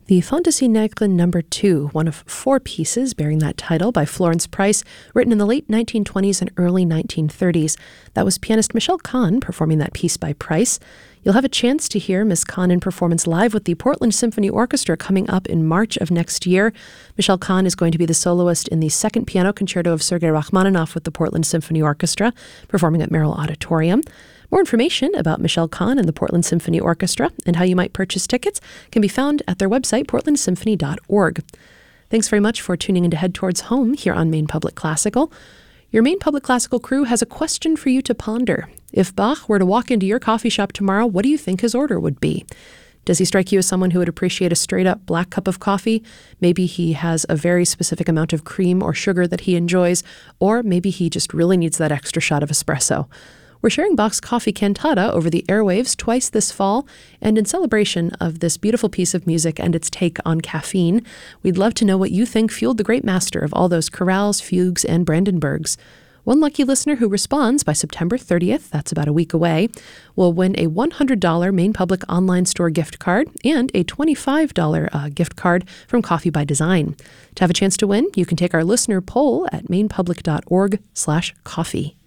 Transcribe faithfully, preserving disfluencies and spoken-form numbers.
The Fantaisie Nègre number two, one of four pieces bearing that title by Florence Price, written in the late nineteen twenties and early nineteen thirties. That was pianist Michelle Kahn performing that piece by Price. You'll have a chance to hear Miss Kahn in performance live with the Portland Symphony Orchestra coming up in March of next year. Michelle Kahn is going to be the soloist in the second piano concerto of Sergei Rachmaninoff with the Portland Symphony Orchestra, performing at Merrill Auditorium. More information about Michelle Kahn and the Portland Symphony Orchestra and how you might purchase tickets can be found at their website, portland symphony dot org. Thanks very much for tuning in to Head Towards Home here on Maine Public Classical. Your Maine Public Classical crew has a question for you to ponder. If Bach were to walk into your coffee shop tomorrow, what do you think his order would be? Does he strike you as someone who would appreciate a straight-up black cup of coffee? Maybe he has a very specific amount of cream or sugar that he enjoys, or maybe he just really needs that extra shot of espresso. We're sharing Bach's Coffee Cantata over the airwaves twice this fall, and in celebration of this beautiful piece of music and its take on caffeine, we'd love to know what you think fueled the great master of all those chorales, fugues, and Brandenburgs. One lucky listener who responds by September thirtieth, that's about a week away, will win a one hundred dollars Maine Public online store gift card and a twenty-five dollars uh, gift card from Coffee by Design. To have a chance to win, you can take our listener poll at mainpublic dot org slash coffee.